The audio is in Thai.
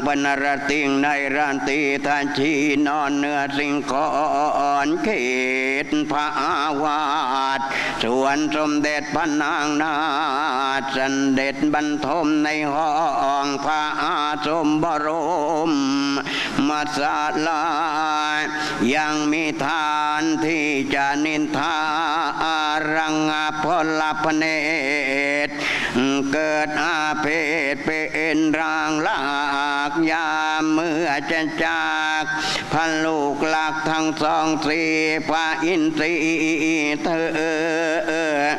บรรรติงในรันตีทันชีนอนเนื้อสิงคอนเขตพระอาวาสส่วนสมเด็จพระนางนาถเสด็จบรรทมในห้องพระอาสมบรมมาศาลายังมีทานที่จะนินทารังพลพเนตรเกิดอาเพศเป็นร่างลากยามเมื่อจะจากพันลูกหลักทั้งสองสี่พระอินทรีเธอ